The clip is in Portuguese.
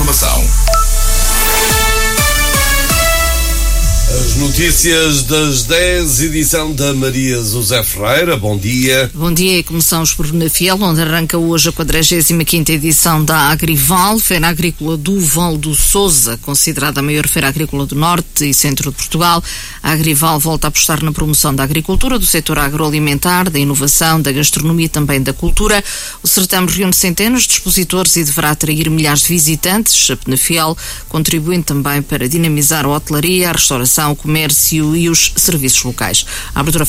informação. As notícias das 10, edição da Maria José Ferreira. Bom dia. Bom dia, e começamos por Penafiel, onde arranca hoje a 45ª edição da Agrival, Feira Agrícola do Val do Sousa, considerada a maior feira agrícola do norte e centro de Portugal. A Agrival volta a apostar na promoção da agricultura, do setor agroalimentar, da inovação, da gastronomia e também da cultura. O certame reúne centenas de expositores e deverá atrair milhares de visitantes a Penafiel, contribuindo também para dinamizar a hotelaria, a restauração, o comércio e os serviços locais. A abertura